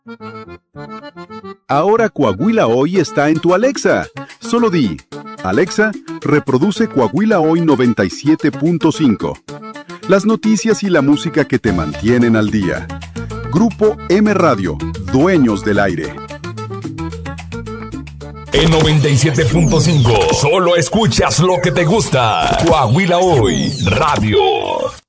Ahora Coahuila Hoy está en tu Alexa. Solo di, Alexa, reproduce Coahuila Hoy 97.5. Las noticias y la música que te mantienen al día. Grupo M Radio, dueños del aire. En 97.5, solo escuchas lo que te gusta. Coahuila Hoy Radio.